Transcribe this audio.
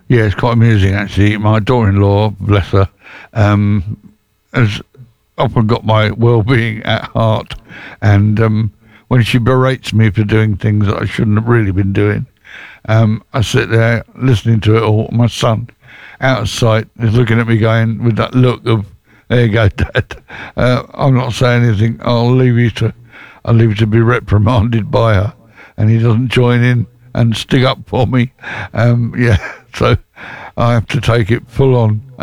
Yeah, it's quite amusing actually. My daughter-in-law, bless her, has often got my well-being at heart, and when she berates me for doing things that I shouldn't have really been doing, I sit there listening to it all. My son, out of sight, is looking at me going with that look of, "There you go, Dad. I'm not saying anything. I'll leave you to be reprimanded by her," and he doesn't join in and stick up for me. Yeah, so I have to take it full on.